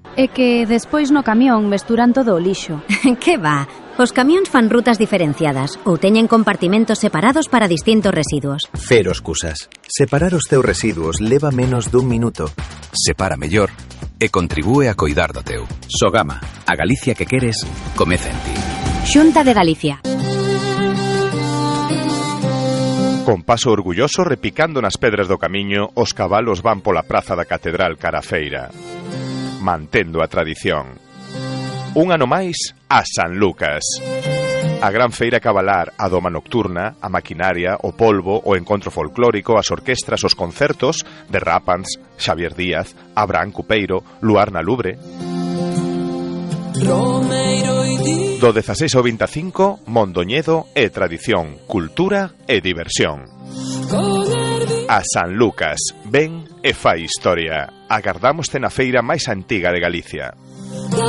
É que despois no camión mesturan todo o lixo. Que va? Os camións fan rutas diferenciadas ou teñen compartimentos separados para distintos residuos. Cero excusas. Separar os teus residuos leva menos dun minuto. Separa mellor e contribúe a coidar do teu. Sogama, a Galicia que queres, comeza en ti. Xunta de Galicia. Con paso orgulloso repicando nas pedras do camiño, os cabalos van pola praza da Catedral cara a feira, mantendo a tradición. Un ano máis a San Lucas. A gran feira cabalar, a doma nocturna, a maquinaria, o polvo, o encontro folclórico, as orquestras, os concertos de Rápans, Xavier Díaz, Abraham Cupeiro, Luar na Lubre. Do 16 ao 25, Mondoñedo e tradición, cultura e diversión. A San Lucas, ven e fai historia. Agardámoste na feira máis antiga de Galicia.